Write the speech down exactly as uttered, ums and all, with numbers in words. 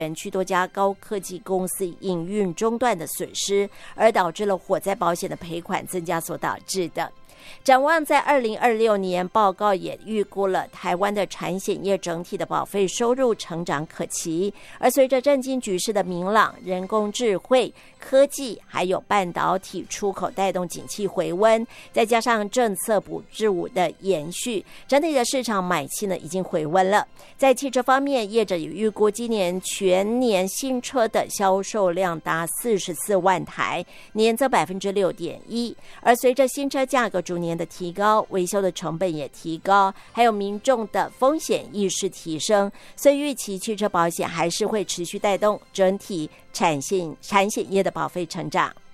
区多家高科技公司营运中断的损失，而导致了火灾保险的赔款增加所导致的。展望在二零二六年，报告也预估了台湾的产险业整体的保费收入成长可期，而随着政经局势的明朗，人工智慧、科技还有半导体出口带动景气回温，再加上政策补助的延续，整体的市场买气呢已经回温了。在汽车方面，业者也预估今年全年新车的销售量达四十四万台，年增百分之六点一。而随着新车价格逐年的提高，维修的成本也提高，还有民众的风险意识提升，所以预期汽车保险还是会持续带动整体产险产险业的保费成长。